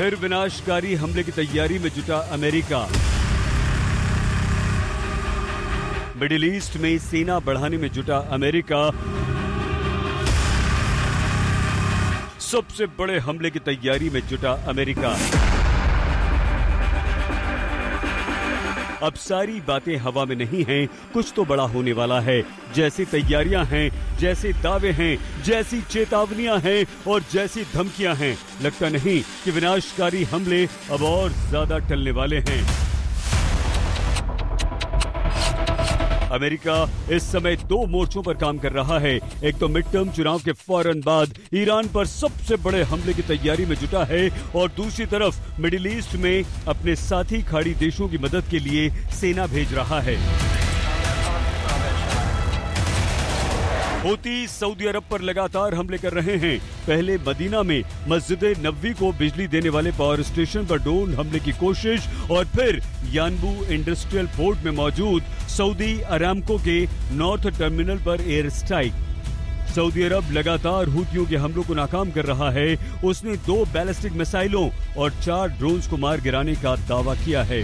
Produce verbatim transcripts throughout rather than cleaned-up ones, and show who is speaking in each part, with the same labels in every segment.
Speaker 1: फिर विनाशकारी हमले की तैयारी में जुटा अमेरिका। मिडिल ईस्ट में सेना बढ़ाने में जुटा अमेरिका। सबसे बड़े हमले की तैयारी में जुटा अमेरिका। अब सारी बातें हवा में नहीं हैं, कुछ तो बड़ा होने वाला है। जैसी तैयारियां हैं, जैसे दावे हैं, जैसी चेतावनियां हैं और जैसी धमकियां हैं, लगता नहीं कि विनाशकारी हमले अब और ज्यादा टलने वाले हैं। अमेरिका इस समय दो मोर्चों पर काम कर रहा है। एक तो मिड टर्म चुनाव के फौरन बाद ईरान पर सबसे बड़े हमले की तैयारी में जुटा है और दूसरी तरफ मिडिल ईस्ट में अपने साथी खाड़ी देशों की मदद के लिए सेना भेज रहा है। हूती सऊदी अरब पर लगातार हमले कर रहे हैं। पहले मदीना में मस्जिद नबवी को बिजली देने वाले पावर स्टेशन पर ड्रोन हमले की कोशिश और फिर यानबू इंडस्ट्रियल पोर्ट में मौजूद सऊदी अरामको के नॉर्थ टर्मिनल पर एयर स्ट्राइक। सऊदी अरब लगातार हूतियों के हमलों को नाकाम कर रहा है। उसने दो बैलिस्टिक मिसाइलों और चार ड्रोन्स को मार गिराने का दावा किया है।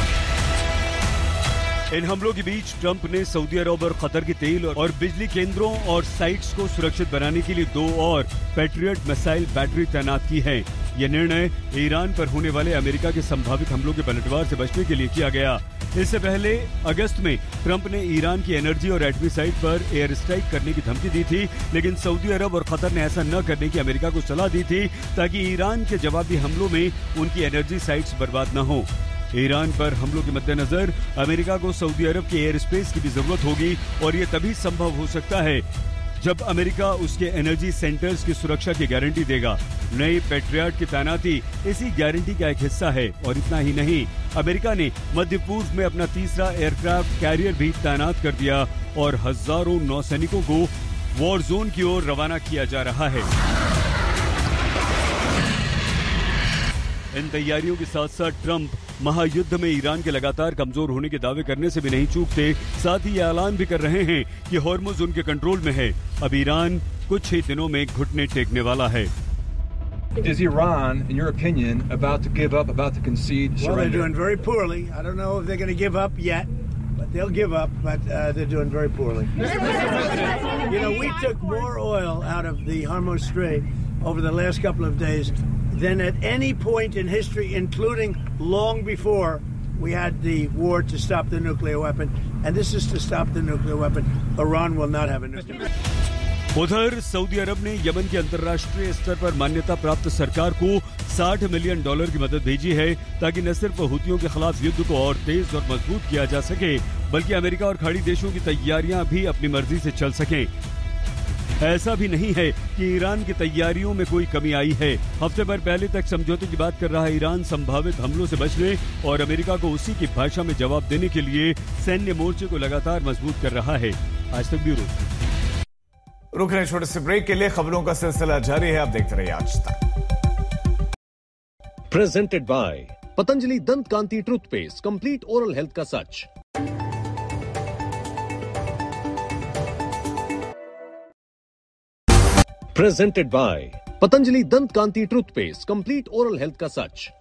Speaker 1: इन हमलों के बीच ट्रंप ने सऊदी अरब और कतर की तेल और बिजली केंद्रों और साइट्स को सुरक्षित बनाने के लिए दो और पैट्रियट मिसाइल बैटरी तैनात की है। यह निर्णय ईरान पर होने वाले अमेरिका के संभावित हमलों के पलटवार से बचने के लिए किया गया। इससे पहले अगस्त में ट्रंप ने ईरान की एनर्जी और एटमी साइट पर एयर स्ट्राइक करने की धमकी दी थी, लेकिन सऊदी अरब और कतर ने ऐसा न करने की अमेरिका को सलाह दी थी ताकि ईरान के जवाबी हमलों में उनकी एनर्जी साइट्स बर्बाद न हो। ईरान पर हमलों के मद्देनजर अमेरिका को सऊदी अरब के एयर स्पेस की भी जरूरत होगी और ये तभी संभव हो सकता है जब अमेरिका उसके एनर्जी सेंटर्स की सुरक्षा की गारंटी देगा। नई पैट्रियट की तैनाती इसी गारंटी का एक हिस्सा है और इतना ही नहीं, अमेरिका ने मध्य पूर्व में अपना तीसरा एयरक्राफ्ट कैरियर भी तैनात कर दिया और हजारों नौसैनिकों को वॉर जोन की ओर रवाना किया जा रहा है। इन तैयारियों के साथ साथ ट्रंप महायुद्ध में ईरान के लगातार कमजोर होने के दावे करने से भी नहीं चूकते। साथ ही ये ऐलान भी कर रहे हैं कि हॉर्मुज उनके कंट्रोल में है। अब ईरान कुछ ही दिनों में घुटने टेकने वाला है।
Speaker 2: Is Iran, in your opinion, about to give up, about to concede, surrender?
Speaker 3: Well, they're doing very poorly. I don't know if they're going to give up yet, but they'll give up. But uh, they're doing very poorly. You know, we took more oil out of the Hormuz Strait over the last couple of days than at any point in history, including long before we had the war to stop the nuclear weapon. And this is to stop the nuclear weapon. Iran will not have a nuclear weapon.
Speaker 1: उधर Saudi अरब ने Yemen की अंतर्राष्ट्रीय स्तर पर मान्यता प्राप्त सरकार को साठ मिलियन डॉलर की मदद भेजी है ताकि न सिर्फ हूतियों के खिलाफ युद्ध को और तेज और मजबूत किया जा सके, बल्कि अमेरिका और खाड़ी देशों की तैयारियां भी अपनी मर्जी से चल सकें। ऐसा भी नहीं है कि ईरान की तैयारियों में कोई कमी आई है। हफ्ते भर पहले तक समझौते की बात कर रहा ईरान संभावित हमलों से बचने और अमेरिका को उसी की भाषा में जवाब देने के लिए सैन्य मोर्चे को लगातार मजबूत कर रहा है। आज तक ब्यूरो।
Speaker 4: रुक रहे छोटे से ब्रेक के लिए, खबरों का सिलसिला जारी है, आप देखते रहिए आज तक।
Speaker 5: प्रेजेंटेड बाय पतंजलि दंत कांति टूथपेस्ट, कंप्लीट ओरल हेल्थ का सच। प्रेजेंटेड बाय पतंजलि दंत कांति टूथपेस्ट, कंप्लीट ओरल हेल्थ का सच।